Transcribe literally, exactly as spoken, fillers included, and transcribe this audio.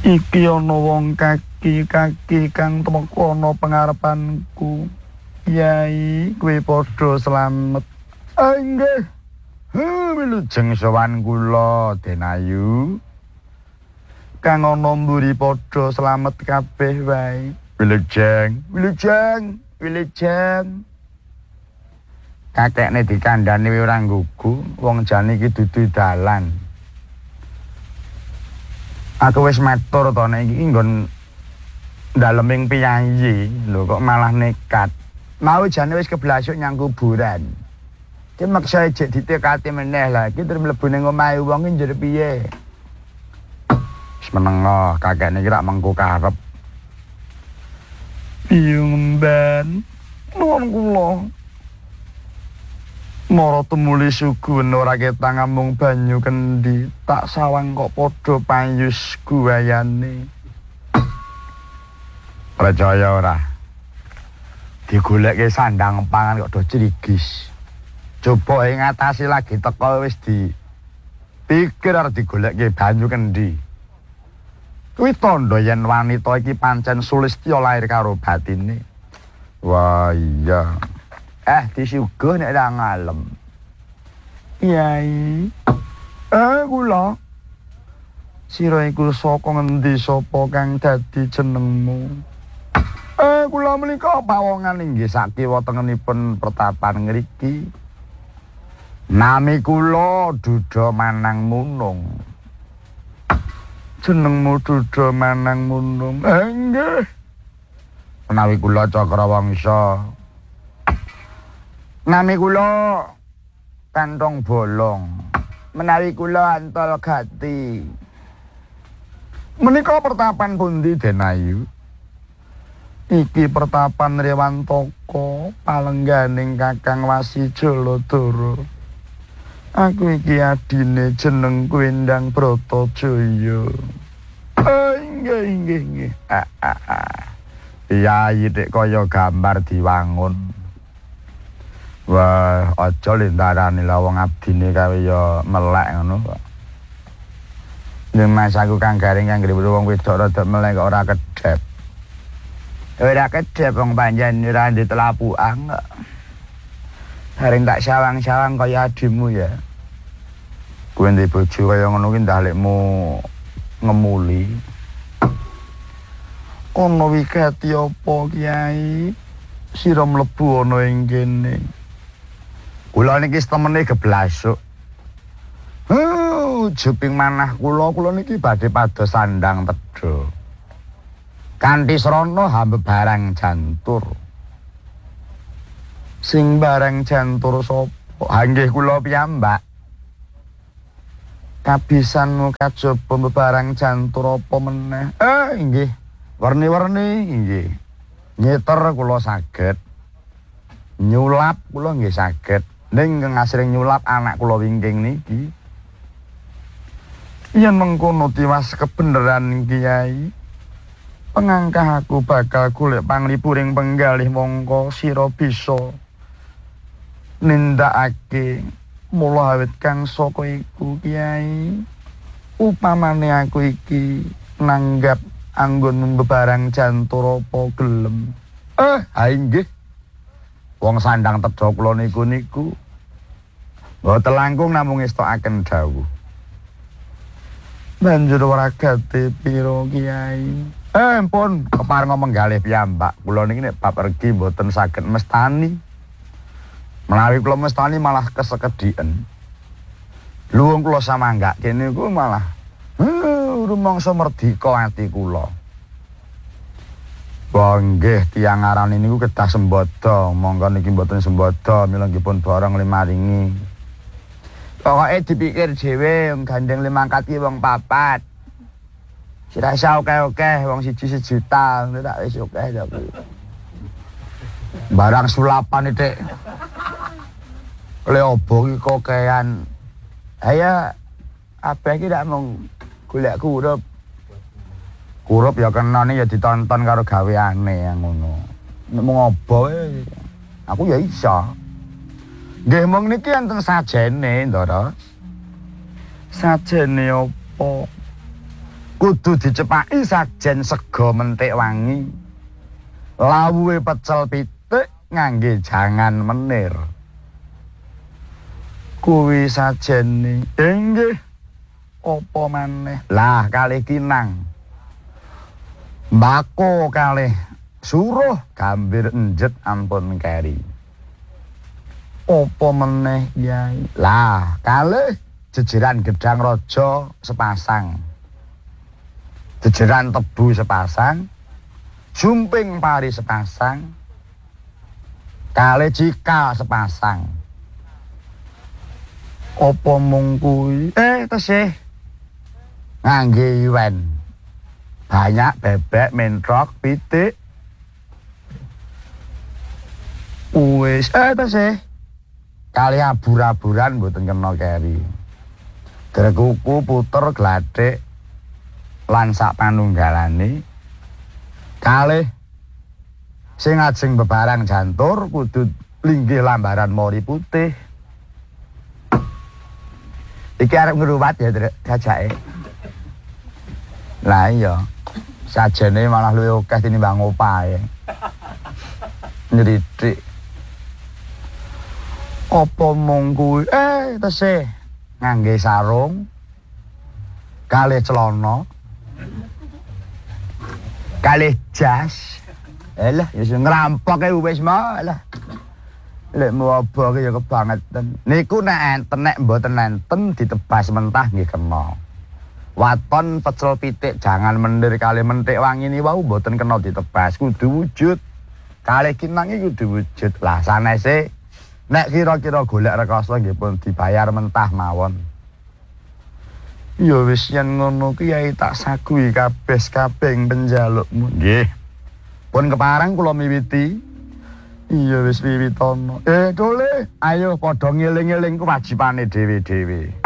Iki ana wong kaki-kaki kang temeka ana pengarepanku. Yai, kowe padha slamet. Ah, nggih. Ha, wilujeng sowan kula, Denayu. Kang ana mburi padha slamet kabeh wae. Wilujeng, wilujeng, wilujeng. Kakekne dikandhani ora nggugu, wong jane iki dudu dalan. Aku wis matur to nek iki nggon daleming piyayi, lho kok malah nekat. Mau jane wis keblasuk nyang kuburan. Ki maksa jek ditekati meneh lah, iki terus mlebu ning omahe wong iki njur piye? Wis menengo, kakekne iki rak mengko karep. Piye ngemban? Nuwun kula. Mara temuli suguhen ora ketang amung banyu kendi, tak sawang kok padha payus guwayane. Percaya ora? Digoleke sandang pangan kok do crigis. Coba ing ngatasi lagi teko wis di pikir arep digolekke banyu kendi. Kuwi tandha yen wanita iki pancen sulistya lair karo batine. Wah iya. Eh disuguh nek ra ngalem. Yai. Eh kula. Sira iku saka ngendi sapa kang dadi jenengmu? Eh kula menika pawongan inggih sakiwa tengenipun pertapan ngriki. Nami kula Duda Manang Munung. Jenengmu Duda Manang Munung. Eh nggih. Menawi kula Cakrawangsa. Nami kula Kantong Bolong. Menawi kula Antol Gati. Menika pertapan pundi Denayu? Iki pertapan Rewantaka, palengganing Kakang Wasi Jaladara. Aku iki adine jenengku Endang Bratajaya. Ah, nggih nggih nggih. Ah ah ah. Yai nek kaya gambar diwangun. Wah, aja lintarani la wong abdine kaya melek ngono kok. Yen mas aku kang garing kang ngriwe wong wedok rada melek kok ora kedhep. Ora kedhep wong panjen ora ndek telapukan kok. Haring tak sawang-sawang kaya adimu ya. Kowe ndek bojo kaya ngono ki ndalekmu ngemuli. Ana wigati apa Kyai? Sira mlebu ana ing kene. Kula niki temene geblasuk. Oh, juping manah kula kula niki badhe pados sandang tedha. Kanthi srana hambe barang jantur. Sing barang jantur sapa? Ha nggih kula piyambak. Kabisanmu kajaba barang jantur apa meneh? Eh nggih, werni-werni nggih. Nyeter kula saged. Nyulap kula nggih saged. Ning ngasring nyulap anak kula wingking niki. Yen mengkono tiwas kebeneran Kyai. Pengangkah aku bakal golek panglipuring penggalih mongko sira bisa nindakake mula awit kang saka iku Kyai. Upamane aku iki nanggap anggon bebarang jantur apa gelem. Eh, ha inggih. Wong sandang tedha kula niku niku. Mboten langkung namung ngestokaken dawuh. Banjur waragate pira Kyai? Eh, pun keparenga menggalih piyambak. Kula niki nek bab regi mboten saged mestani. Menawi kula mestani malah kesekedhiken. Luwung kula samanggak kene niku malah eh rumangsa merdika ati kula. Wah nggih tiyang aran niku kedah sembodo, monggo niki mboten sembodo, milangipun barang limaringi. Pokoke dipikir dhewe gandeng limangkat ki wong papat. Sira isa oke-oke wong siji sejuta, tak wis oke ta kuwi. Barang sulapan iki. Le obo ki kokean. Aya apa iki dak mung golek kurup. Kurup ya kenane ya ditonton karo gaweane yang ngono. Nek mung obo aku ya iso. Nggih mung niki enten sajene, Ndara. Sajene apa? kudu dicepaki sajen sega mentik wangi. Lawuhe pecel pitik ngangge jangan menir. Kuwi sajene inggih apa maneh. Lah kalih kinang. Mbako kalih suruh gambir enjet ampun keri. Apa meneh Kyai? Lah kalih jejeran gedang raja sepasang. Jejeran tebu sepasang. Jumping pari sepasang, kalih cikal sepasang. Apa mung kuwi? Eh, tesih ngangge iwen. Banyak bebek, mentrok, pitik. Wis, eh tesih kalih abur-aburan mboten kena keri. Grekuku puter gladhek lan sak panunggalane. Kalih sing ajeng bebarang jantur kudu linggih lambaran mori putih. Iki arep ngruwat ya, Trek, gajake. Lah iya. Sajene malah luwih akeh tinimbang opahe. Nyritik. Apa mung kuwi? Eh, tesih ngangge sarung kalih celana. Kalih jas. Elah, ya sing ngerampok e wis mah lah. Lek muaba ya kebangetan. Niku nek enten nek mboten enten ditebas mentah nggih kena. Waton pecel pitik jangan mendir kalih mentik wangi ni wau mboten kena ditebas, kudu wujud. Kalih kinang iki kudu wujud. Lah sanese nek kira-kira golek rekoso nggih pun dibayar mentah mawon. Ya wis yen ngono Kyai tak sagui kabeh kabeh penjalukmu. Nggih. Pun kepareng kula miwiti. Iya wis wiwitono. Eh, Dole, ayo padha ngeling-eling kewajibane dhewe-dhewe.